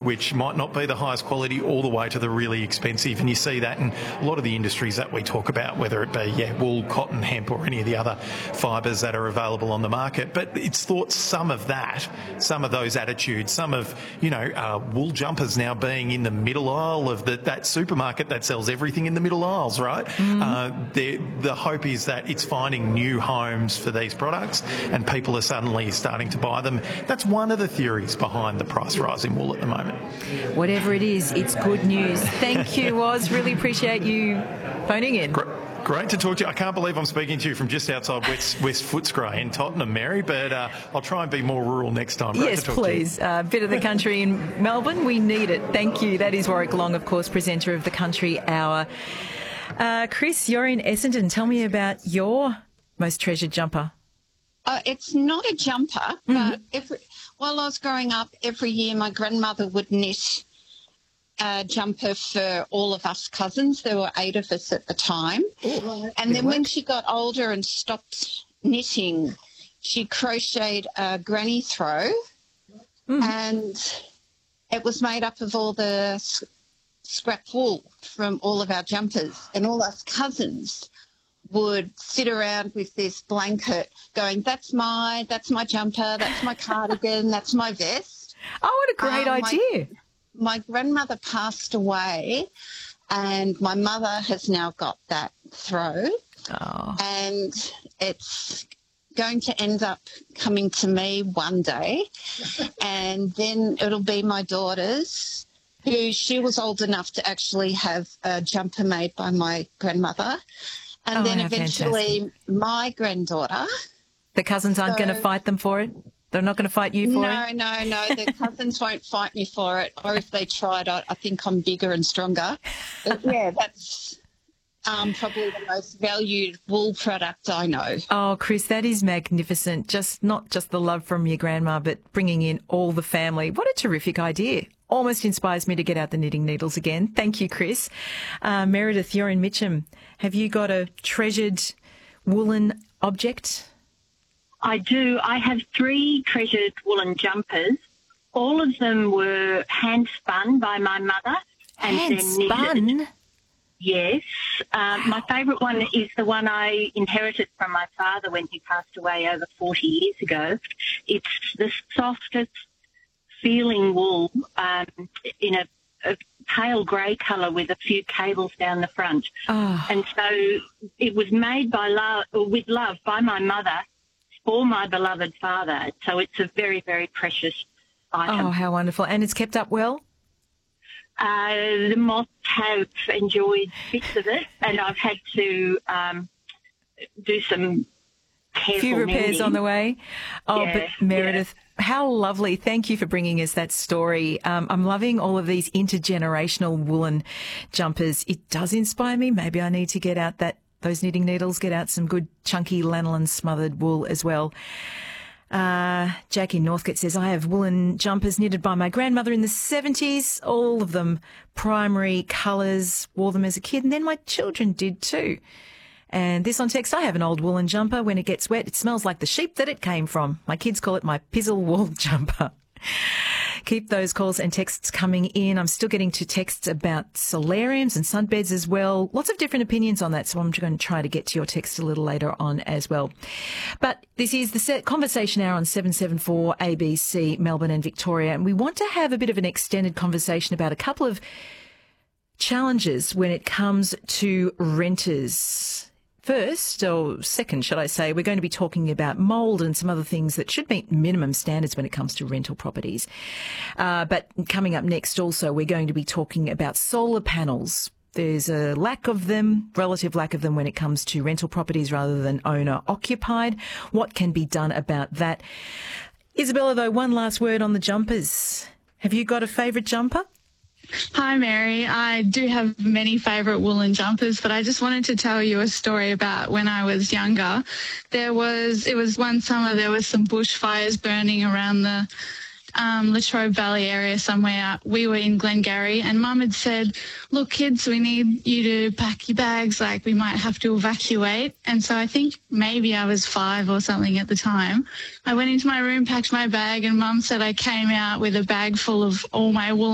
which might not be the highest quality, all the way to the really expensive. And you see that in a lot of the industries that we talk about, whether it be wool, cotton, hemp, or any of the other fibres that are available on the market. But it's thought some of those attitudes, some of, wool jumpers now being in the middle aisle of that supermarket that sells everything in the middle aisles, right? The hope is that it's finding new homes for these products and people are suddenly starting to buy them. That's one of the theories behind the price rise in wool at the moment. Whatever it is, it's good news. Thank you, Oz. Really appreciate you phoning in. Great to talk to you. I can't believe I'm speaking to you from just outside West Footscray in Tottenham, Mary, but I'll try and be more rural next time. Yes, please. A bit of the country in Melbourne, we need it. Thank you. That is Warwick Long, of course, presenter of the Country Hour. Chris, you're in Essendon. Tell me about your most treasured jumper. It's not a jumper, but while I was growing up, every year my grandmother would knit a jumper for all of us cousins. There were 8 of us at the time. And then when she got older and stopped knitting, she crocheted a granny throw, and it was made up of all the scrap wool from all of our jumpers, and all us cousins would sit around with this blanket going, that's my jumper, that's my cardigan, that's my vest. Oh, what a great idea. My grandmother passed away and my mother has now got that throw. And it's going to end up coming to me one day, and then it'll be my daughter's, who she was old enough to actually have a jumper made by my grandmother. And then eventually my granddaughter. The cousins aren't going to fight them for it? They're not going to fight you for it? No. The cousins won't fight me for it. Or if they tried, I think I'm bigger and stronger. But, that's probably the most valued wool product I know. Oh, Chris, that is magnificent. Not just the love from your grandma, but bringing in all the family. What a terrific idea. Almost inspires me to get out the knitting needles again. Thank you, Chris. Meredith, you're in Mitcham. Have you got a treasured woolen object? I do. I have 3 treasured woolen jumpers. All of them were hand-spun by my mother. Hand-spun? Yes. My favourite one is the one I inherited from my father when he passed away over 40 years ago. It's the softest feeling wool in a pale grey colour with a few cables down the front. And so it was made with love by my mother for my beloved father. So it's a very, very precious item. Oh, how wonderful. And it's kept up well? The moths have enjoyed bits of it, and I've had to do some careful few repairs mending on the way. But Meredith, how lovely. Thank you for bringing us that story. I'm loving all of these intergenerational woolen jumpers. It does inspire me. Maybe I need to get out those knitting needles, get out some good chunky lanolin smothered wool as well. Jack in Northcote says, I have woolen jumpers knitted by my grandmother in the 70s, all of them primary colours, wore them as a kid, and then my children did too. And this on text, I have an old woolen jumper. When it gets wet, it smells like the sheep that it came from. My kids call it my pizzle wool jumper. Keep those calls and texts coming in. I'm still getting to texts about solariums and sunbeds as well. Lots of different opinions on that, so I'm going to try to get to your text a little later on as well. But this is the Conversation Hour on 774 ABC, Melbourne and Victoria, and we want to have a bit of an extended conversation about a couple of challenges when it comes to renters. First, or second, should I say, we're going to be talking about mould and some other things that should meet minimum standards when it comes to rental properties. But coming up next also, we're going to be talking about solar panels. There's a relative lack of them when it comes to rental properties rather than owner-occupied. What can be done about that? Isabella, though, one last word on the jumpers. Have you got a favourite jumper? Hi, Mary. I do have many favourite woolen jumpers, but I just wanted to tell you a story about when I was younger. It was one summer, there was some bushfires burning around the Latrobe Valley area somewhere. We were in Glengarry, and Mum had said, look, kids, we need you to pack your bags, like we might have to evacuate. And so I think maybe I was 5 or something at the time. I went into my room, packed my bag, and Mum said I came out with a bag full of all my woolen